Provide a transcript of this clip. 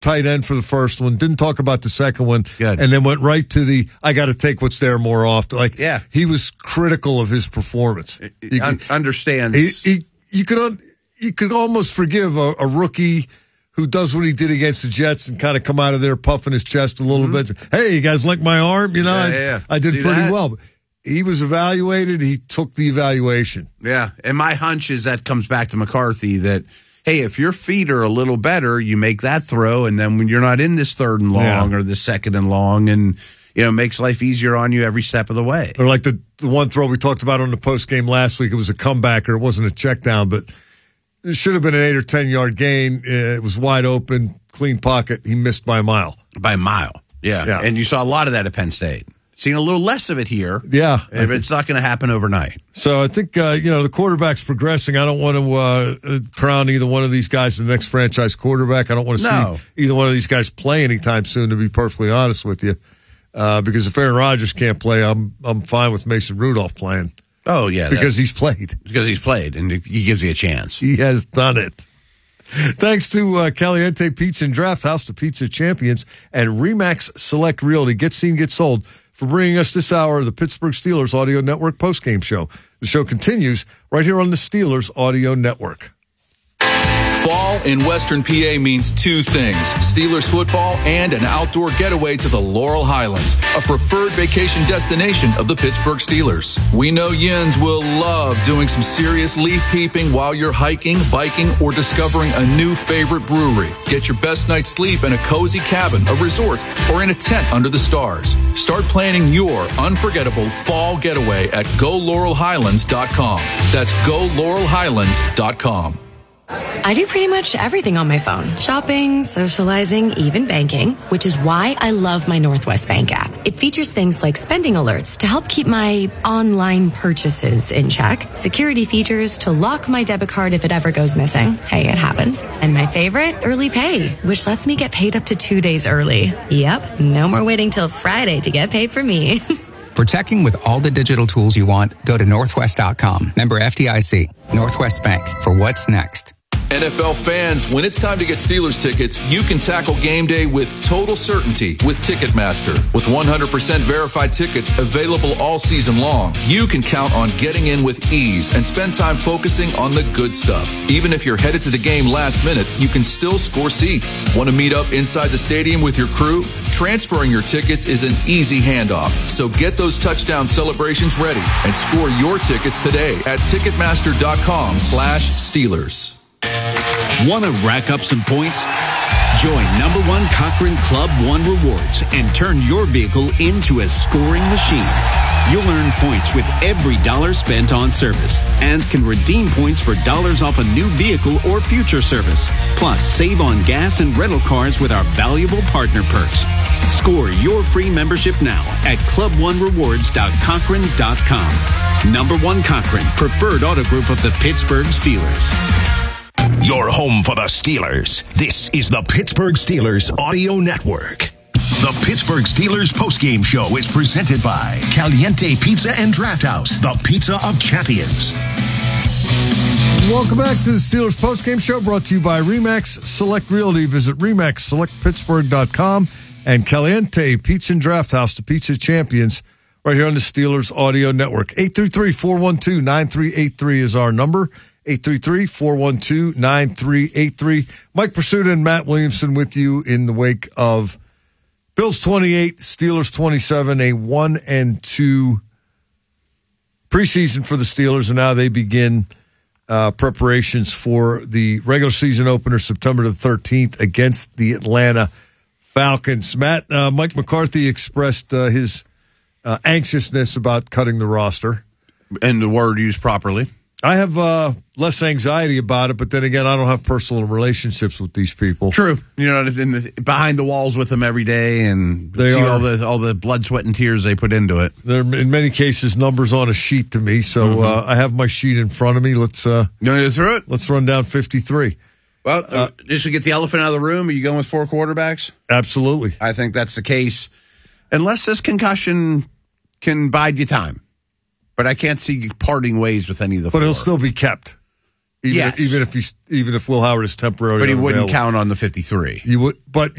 tight end for the first one, didn't talk about the second one, Good. and then went right to the, I got to take what's there more often. Like, yeah. He was critical of his performance. He understands. You could almost forgive a rookie who does what he did against the Jets and kind of come out of there puffing his chest a little bit. Hey, you guys like my arm? You know, I did pretty well. He was evaluated. He took the evaluation. Yeah, and my hunch is that comes back to McCarthy that, hey, if your feet are a little better, you make that throw, and then when you're not in this 3rd and long or this 2nd and long, and it makes life easier on you every step of the way. Or like the one throw we talked about on the post game last week, it was a comebacker. It wasn't a check down, but it should have been an 8 or 10 yard gain. It was wide open, clean pocket. He missed by a mile. By a mile, yeah. And you saw a lot of that at Penn State. Seeing a little less of it here. Yeah. It's not going to happen overnight. So I think, the quarterback's progressing. I don't want to crown either one of these guys the next franchise quarterback. I don't want to see either one of these guys play anytime soon, to be perfectly honest with you. Because if Aaron Rodgers can't play, I'm fine with Mason Rudolph playing. Oh, yeah. Because he's played. Because he's played, and he gives you a chance. He has done it. Thanks to Caliente Pizza and Draft House, the pizza champions, and RE/MAX Select Realty. Get seen, get sold, for bringing us this hour of the Pittsburgh Steelers Audio Network postgame show. The show continues right here on the Steelers Audio Network. Fall in Western PA means 2 things: Steelers football and an outdoor getaway to the Laurel Highlands, a preferred vacation destination of the Pittsburgh Steelers. We know Yins will love doing some serious leaf peeping while you're hiking, biking, or discovering a new favorite brewery. Get your best night's sleep in a cozy cabin, a resort, or in a tent under the stars. Start planning your unforgettable fall getaway at GoLaurelHighlands.com. That's GoLaurelHighlands.com. I do pretty much everything on my phone. Shopping, socializing, even banking, which is why I love my Northwest Bank app. It features things like spending alerts to help keep my online purchases in check, security features to lock my debit card if it ever goes missing. Hey, it happens. And my favorite, early pay, which lets me get paid up to 2 days early. Yep, no more waiting till Friday to get paid for me. For checking with all the digital tools you want, go to Northwest.com. Member FDIC. Northwest Bank. For what's next. NFL fans, when it's time to get Steelers tickets, you can tackle game day with total certainty with Ticketmaster. With 100% verified tickets available all season long, you can count on getting in with ease and spend time focusing on the good stuff. Even if you're headed to the game last minute, you can still score seats. Want to meet up inside the stadium with your crew? Transferring your tickets is an easy handoff. So get those touchdown celebrations ready and score your tickets today at Ticketmaster.com/Steelers. Want to rack up some points? Join #1 Cochrane Club One Rewards and turn your vehicle into a scoring machine. You'll earn points with every dollar spent on service and can redeem points for dollars off a new vehicle or future service. Plus, save on gas and rental cars with our valuable partner perks. Score your free membership now at club1rewards.cochrane.com. #1 Cochrane, preferred auto group of the Pittsburgh Steelers. Your home for the Steelers. This is the Pittsburgh Steelers Audio Network. The Pittsburgh Steelers postgame show is presented by Caliente Pizza and Draft House, the pizza of champions. Welcome back to the Steelers postgame show, brought to you by RE/MAX Select Realty. Visit RE/MAXSelectPittsburgh.com and Caliente Pizza and Draft House, the pizza champions, right here on the Steelers Audio Network. 833-412-9383 is our number. 833-412-9383. Mike Pursuta and Matt Williamson with you in the wake of Bills 28, Steelers 27, a 1-2 preseason for the Steelers, and now they begin preparations for the regular season opener September the 13th against the Atlanta Falcons. Matt, Mike McCarthy expressed his anxiousness about cutting the roster. And the word used properly. I have less anxiety about it, but then again, I don't have personal relationships with these people. True. You're not behind the walls with them every day and see all the blood, sweat, and tears they put into it. They're, in many cases, numbers on a sheet to me, so I have my sheet in front of me. Let's you want to go through it? Let's run down 53. Well, just to get the elephant out of the room, are you going with 4 quarterbacks? Absolutely. I think that's the case, unless this concussion can bide you time. But I can't see parting ways with any of the 4. But he'll still be kept. Even if Will Howard is temporarily but he wouldn't unavailable. count on the 53. You would, but